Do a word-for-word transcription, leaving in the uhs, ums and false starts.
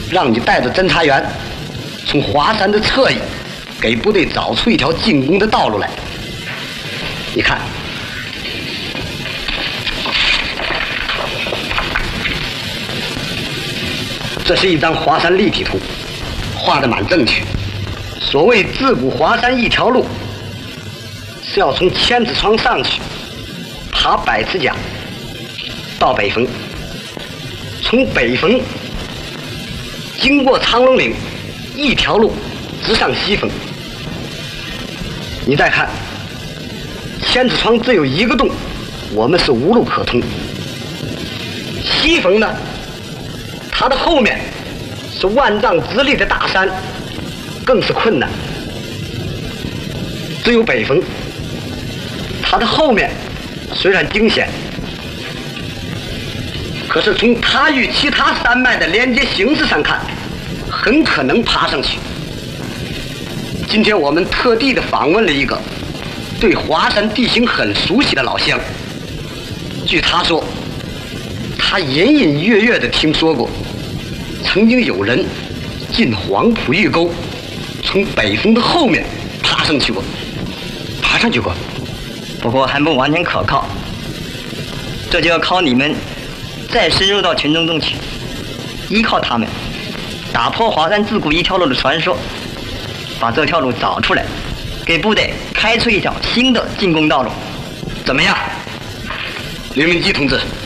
让你带着侦察员从华山的侧翼给部队找出一条进攻的道路来。你看，这是一张华山立体图，画得蛮正确。所谓自古华山一条路，是要从千子窗上去，爬百尺甲到北峰，从北峰经过长龙岭，一条路直上西峰。你再看，千子窗只有一个洞，我们是无路可通。西峰呢，它的后面是万丈直立的大山，更是困难。只有北峰，它的后面虽然惊险，可是从它与其他山脉的连接形式上看，很可能爬上去。今天我们特地的访问了一个对华山地形很熟悉的老乡，据他说，他隐隐约约的听说过，曾经有人进黄埔峪沟，从北峰的后面爬上去过。爬上去过， 不过还不完全可靠，这就要靠你们再深入到群众中去，依靠他们打破华山自古一条路的传说，把这条路找出来，给部队开出一条新的进攻道路，怎么样？ 刘明基同志，